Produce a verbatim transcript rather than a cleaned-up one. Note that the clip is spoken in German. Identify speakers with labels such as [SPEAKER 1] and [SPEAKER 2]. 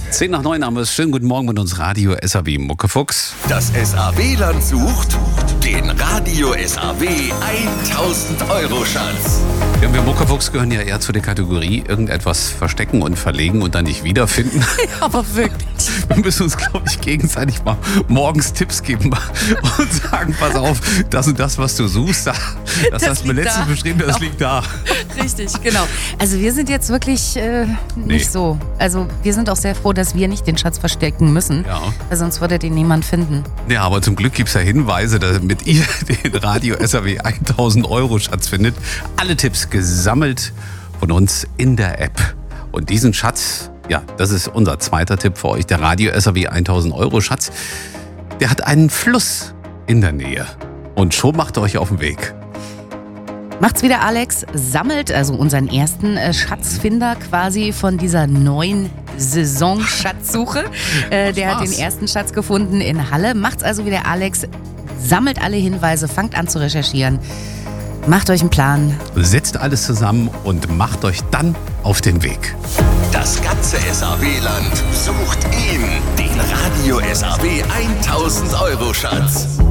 [SPEAKER 1] Zehn nach neun haben wir es. Schönen guten Morgen mit uns Radio S A W Muckefuchs.
[SPEAKER 2] Das S A W-Land sucht den Radio S A W tausend Euro Schatz.
[SPEAKER 1] Ja, wir Muckefuchs gehören ja eher zu der Kategorie irgendetwas verstecken und verlegen und dann nicht wiederfinden.
[SPEAKER 3] Ja, aber wirklich.
[SPEAKER 1] Wir müssen uns, glaube ich, gegenseitig mal morgens Tipps geben und sagen, pass auf, das und das, was du suchst, das, das hast du mir letztens
[SPEAKER 3] da.
[SPEAKER 1] beschrieben, das
[SPEAKER 3] Genau.
[SPEAKER 1] liegt da.
[SPEAKER 3] Richtig, genau. Also wir sind jetzt wirklich äh, nicht
[SPEAKER 1] Nee.
[SPEAKER 3] so. Also wir sind auch sehr froh, dass wir nicht den Schatz verstecken müssen,
[SPEAKER 1] Ja.
[SPEAKER 3] weil sonst würde den niemand finden.
[SPEAKER 1] Ja, aber zum Glück gibt es ja Hinweise, damit ihr den Radio S A W tausend Euro Schatz findet. Alle Tipps gesammelt von uns in der App. Und diesen Schatz, ja, das ist unser zweiter Tipp für euch, der Radio S A W tausend Euro Schatz, der hat einen Fluss in der Nähe. Und schon macht ihr euch auf den Weg.
[SPEAKER 3] Macht's wieder, Alex. Sammelt also unseren ersten äh, Schatzfinder quasi von dieser neuen Saison Schatzsuche. Äh, der hat
[SPEAKER 1] Spaß.
[SPEAKER 3] den ersten Schatz gefunden in Halle. Macht's also wieder, Alex. Sammelt alle Hinweise, fangt an zu recherchieren. Macht euch einen Plan.
[SPEAKER 1] Setzt alles zusammen und macht euch dann auf den Weg.
[SPEAKER 2] Das ganze S A W-Land sucht ihn, den Radio S A W tausend Euro Schatz.